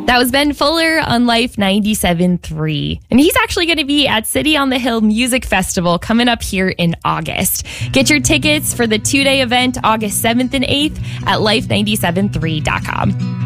That was Ben Fuller on Life 97.3. And he's actually going to be at City on the Hill Music Festival coming up here in August. Get your tickets for the 2-day event August 7th and 8th at life973.com.